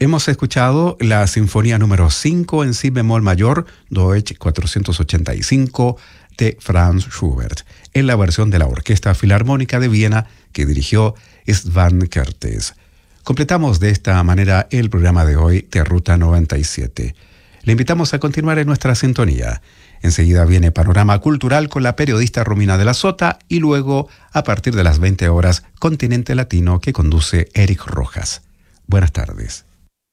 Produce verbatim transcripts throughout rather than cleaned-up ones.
Hemos escuchado la Sinfonía número cinco en si bemol mayor, Deutsch cuatrocientos ochenta y cinco, de Franz Schubert, en la versión de la Orquesta Filarmónica de Viena que dirigió Svan Kertész. Completamos de esta manera el programa de hoy de Ruta noventa y siete. Le invitamos a continuar en nuestra sintonía. Enseguida viene Panorama Cultural con la periodista Romina de la Sota y luego, a partir de las veinte horas, Continente Latino que conduce Eric Rojas. Buenas tardes.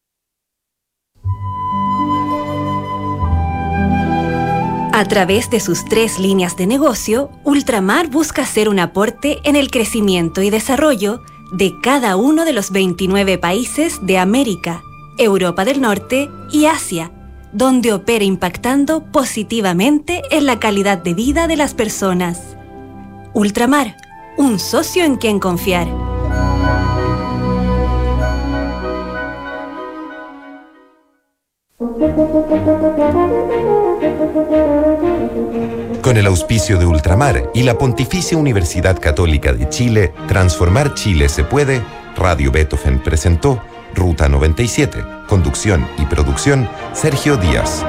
A través de sus tres líneas de negocio, Ultramar busca hacer un aporte en el crecimiento y desarrollo de cada uno de los veintinueve países de América, Europa del Norte y Asia, donde opera impactando positivamente en la calidad de vida de las personas. Ultramar, un socio en quien confiar. Con el auspicio de Ultramar y la Pontificia Universidad Católica de Chile, Transformar Chile se puede, Radio Beethoven presentó Ruta noventa y siete, conducción y producción, Sergio Díaz.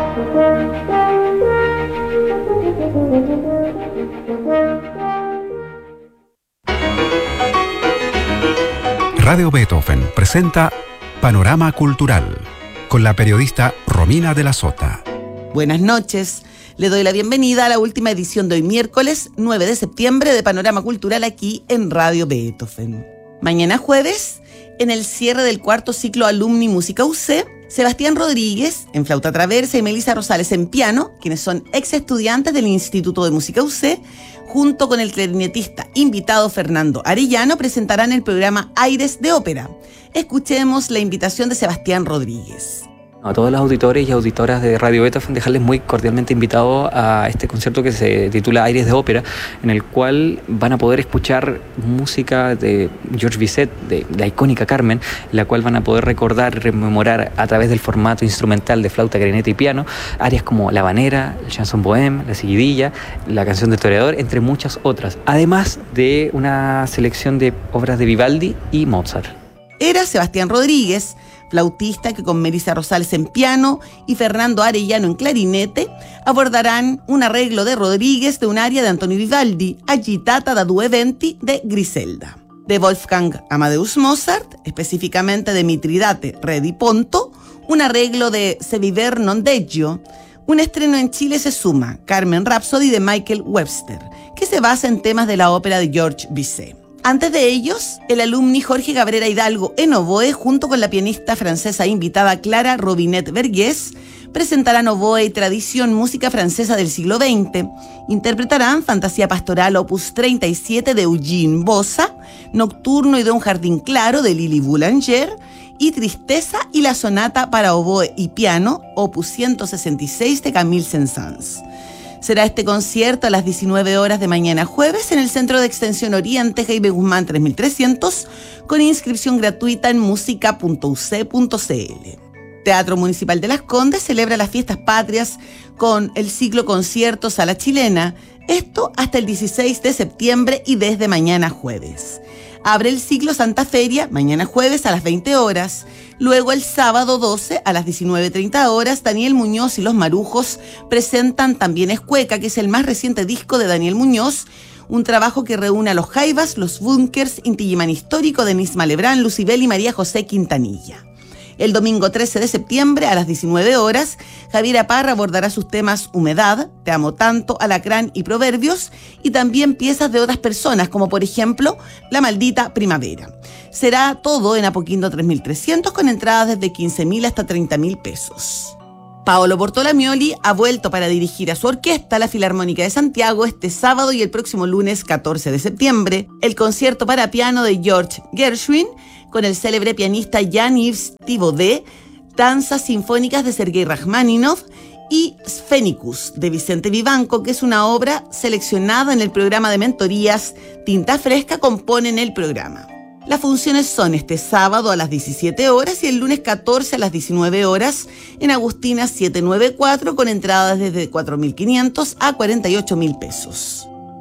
Radio Beethoven presenta Panorama Cultural con la periodista Romina de la Sota. Buenas noches. Le doy la bienvenida a la última edición de hoy miércoles nueve de septiembre de Panorama Cultural aquí en Radio Beethoven. Mañana jueves, en el cierre del cuarto ciclo Alumni Música U C, Sebastián Rodríguez en flauta traversa y Melissa Rosales en piano, quienes son ex estudiantes del Instituto de Música U C, junto con el clarinetista invitado Fernando Arellano, presentarán el programa Aires de Ópera. Escuchemos la invitación de Sebastián Rodríguez. A todos los auditores y auditoras de Radio Beethoven, dejarles muy cordialmente invitados a este concierto que se titula Aires de Ópera, en el cual van a poder escuchar música de Georges Bizet, de la icónica Carmen, la cual van a poder recordar y rememorar a través del formato instrumental de flauta, clarinete y piano, áreas como La Habanera, el Chanson Bohème, La Seguidilla, la Canción del Toreador, entre muchas otras, además de una selección de obras de Vivaldi y Mozart. Era Sebastián Rodríguez, flautista que con Melissa Rosales en piano y Fernando Arellano en clarinete abordarán un arreglo de Rodríguez de un aria de Antonio Vivaldi, Agitata da due venti de Griselda. De Wolfgang Amadeus Mozart, específicamente de Mitridate, Re di Ponto, un arreglo de Se viver non deggio. Un estreno en Chile se suma Carmen Rhapsody de Michael Webster, que se basa en temas de la ópera de Georges Bizet. Antes de ellos, el alumni Jorge Cabrera Hidalgo en oboe, junto con la pianista francesa invitada Clara Robinet-Vergés, presentarán oboe y tradición música francesa del siglo veinte. Interpretarán Fantasía Pastoral opus treinta y siete de Eugene Bossa, Nocturno y de un jardín claro de Lili Boulanger y Tristeza y la sonata para oboe y piano opus ciento sesenta y seis de Camille Saint-Saëns. Será este concierto a las diecinueve horas de mañana jueves en el Centro de Extensión Oriente, Jaime Guzmán tres mil trescientos, con inscripción gratuita en música punto u ce punto ce ele. Teatro Municipal de Las Condes celebra las fiestas patrias con el ciclo Conciertos a la Chilena, esto hasta el dieciséis de septiembre y desde mañana jueves. Abre el ciclo Santa Feria mañana jueves a las veinte horas. Luego el sábado doce a las diecinueve treinta horas, Daniel Muñoz y los Marujos presentan También es Cueca, que es el más reciente disco de Daniel Muñoz, un trabajo que reúne a los Jaivas, los Bunkers, Inti Illimani Histórico, Denise Malebrán, Lucibel y María José Quintanilla. El domingo trece de septiembre a las diecinueve horas, Javiera Parra abordará sus temas Humedad, Te amo tanto, Alacrán y Proverbios, y también piezas de otras personas, como por ejemplo La maldita primavera. Será todo en Apoquindo tres mil trescientos, con entradas desde quince mil hasta treinta mil pesos. Paolo Bortolamioli ha vuelto para dirigir a su orquesta, la Filarmónica de Santiago, este sábado y el próximo lunes catorce de septiembre, el concierto para piano de George Gershwin, con el célebre pianista Jan-Yves Thibaudet, danzas sinfónicas de Sergei Rachmaninoff y Sphenicus de Vicente Vivanco, que es una obra seleccionada en el programa de mentorías Tinta Fresca, componen el programa. Las funciones son este sábado a las diecisiete horas y el lunes catorce a las diecinueve horas en Agustina setecientos noventa y cuatro, con entradas desde cuatro mil quinientos a cuarenta y ocho mil pesos.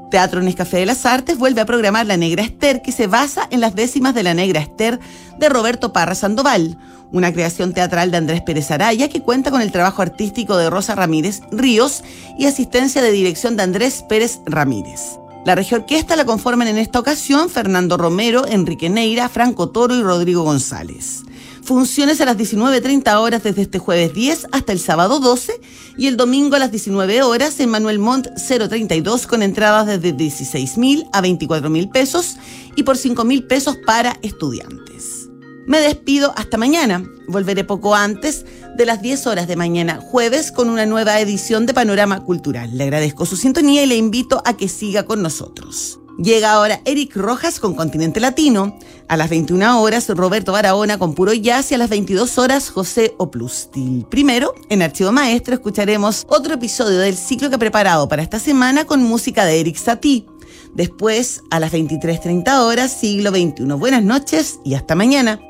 Teatro Nescafé de las Artes vuelve a programar La Negra Ester, que se basa en las décimas de La Negra Ester de Roberto Parra Sandoval, una creación teatral de Andrés Pérez Araya que cuenta con el trabajo artístico de Rosa Ramírez Ríos y asistencia de dirección de Andrés Pérez Ramírez. La Regiorquesta la conforman en esta ocasión Fernando Romero, Enrique Neira, Franco Toro y Rodrigo González. Funciones a las diecinueve treinta horas desde este jueves diez hasta el sábado doce y el domingo a las diecinueve horas en Manuel Montt cero treinta y dos con entradas desde dieciséis mil a veinticuatro mil pesos y por cinco mil pesos para estudiantes. Me despido hasta mañana. Volveré poco antes de las diez horas de mañana jueves con una nueva edición de Panorama Cultural. Le agradezco su sintonía y le invito a que siga con nosotros. Llega ahora Eric Rojas con Continente Latino. A las veintiuna horas, Roberto Barahona con Puro Jazz y a las veintidós horas, José Oplustil. Primero, en Archivo Maestro, escucharemos otro episodio del ciclo que he preparado para esta semana con música de Eric Satie. Después, a las veintitrés treinta horas, Siglo veintiuno. Buenas noches y hasta mañana.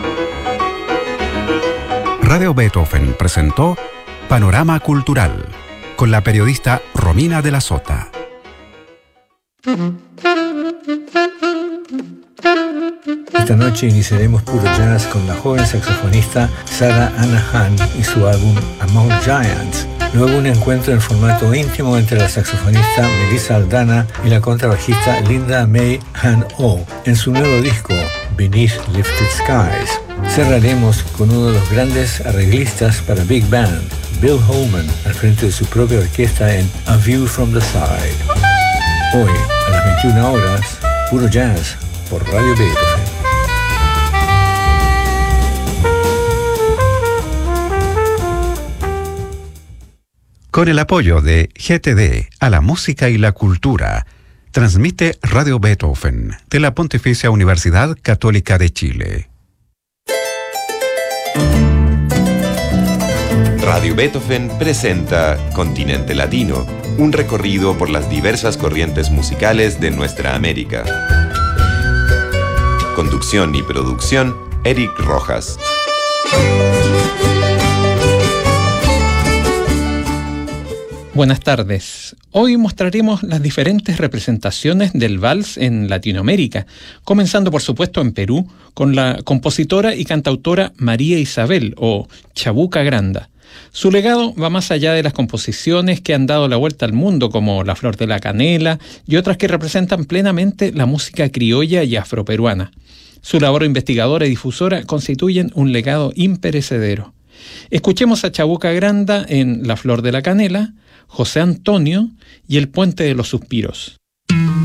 Radio Beethoven presentó Panorama Cultural con la periodista Romina de la Sota. Esta noche iniciaremos Puro Jazz con la joven saxofonista Sarah Anahan y su álbum Among Giants. Luego un encuentro en formato íntimo entre la saxofonista Melissa Aldana y la contrabajista Linda May Han-Oh en su nuevo disco Beneath Lifted Skies. Cerraremos con uno de los grandes arreglistas para Big Band, Bill Holman, al frente de su propia orquesta en A View from the Side. Hoy, a las veintiuna horas, Puro Jazz por Radio Beethoven. Con el apoyo de G T D a la música y la cultura, transmite Radio Beethoven de la Pontificia Universidad Católica de Chile. Radio Beethoven presenta Continente Latino, un recorrido por las diversas corrientes musicales de nuestra América. Conducción y producción, Eric Rojas. Buenas tardes. Hoy mostraremos las diferentes representaciones del vals en Latinoamérica, comenzando por supuesto en Perú, con la compositora y cantautora María Isabel, o Chabuca Granda. Su legado va más allá de las composiciones que han dado la vuelta al mundo, como La Flor de la Canela y otras que representan plenamente la música criolla y afroperuana. Su labor investigadora y difusora constituyen un legado imperecedero. Escuchemos a Chabuca Granda en La Flor de la Canela, José Antonio y El Puente de los Suspiros.